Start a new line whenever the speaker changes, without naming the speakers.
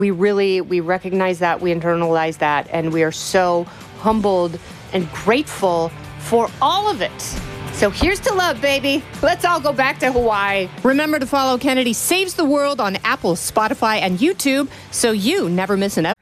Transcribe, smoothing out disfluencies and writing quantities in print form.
We recognize that, we internalize that, and we are so humbled and grateful for all of it. So here's to love, baby. Let's all go back to Hawaii.
Remember to follow Kennedy Saves the World on Apple, Spotify, and YouTube so you never miss an episode.